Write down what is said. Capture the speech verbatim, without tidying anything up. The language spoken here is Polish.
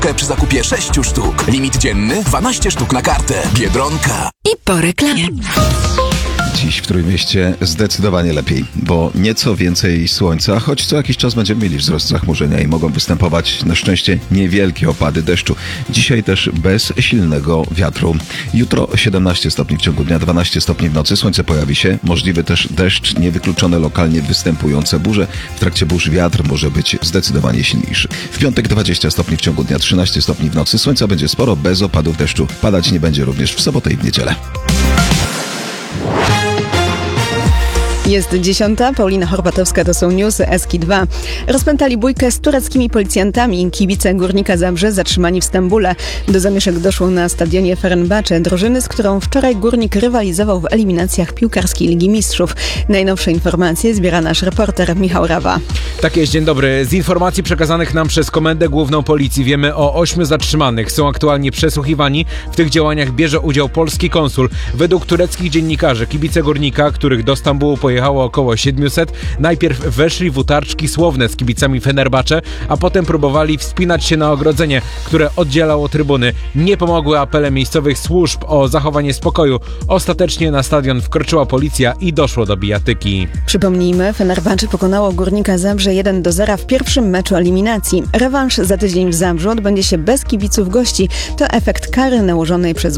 przy zakupie sześciu sztuk. Limit dzienny dwanaście sztuk na kartę. Biedronka. I po reklamie. Dziś w Trójmieście zdecydowanie lepiej, bo nieco więcej słońca, choć co jakiś czas będziemy mieli wzrost zachmurzenia i mogą występować na szczęście niewielkie opady deszczu. Dzisiaj też bez silnego wiatru. Jutro siedemnaście stopni w ciągu dnia, dwanaście stopni w nocy. Słońce pojawi się, możliwy też deszcz, niewykluczone lokalnie występujące burze. W trakcie burz wiatr może być zdecydowanie silniejszy. W piątek dwadzieścia stopni w ciągu dnia, trzynaście stopni w nocy. Słońca będzie sporo, bez opadów deszczu. Padać nie będzie również w sobotę i w niedzielę. Jest dziesiąta, Paulina Horbatowska, to są newsy S K dwa. Rozpętali bójkę z tureckimi policjantami. Kibice Górnika Zabrze zatrzymani w Stambule. Do zamieszek doszło na stadionie Fenerbahce, drużyny, z którą wczoraj Górnik rywalizował w eliminacjach piłkarskiej Ligi Mistrzów. Najnowsze informacje zbiera nasz reporter Michał Rawa. Tak jest, dzień dobry. Z informacji przekazanych nam przez Komendę Główną Policji wiemy o ośmiu zatrzymanych. Są aktualnie przesłuchiwani. W tych działaniach bierze udział polski konsul. Według tureckich dziennikarzy kibice Górnika, których do Stambułu pojechało około siedmiuset, najpierw weszli w utarczki słowne z kibicami Fenerbahce, a potem próbowali wspinać się na ogrodzenie, które oddzielało trybuny. Nie pomogły apele miejscowych służb o zachowanie spokoju. Ostatecznie na stadion wkroczyła policja i doszło do bijatyki. Przypomnijmy, Fenerbahce pokonało Górnika Zabrze jeden do zera w pierwszym meczu eliminacji. Rewanż za tydzień w Zabrzu odbędzie się bez kibiców gości. To efekt kary nałożonej przez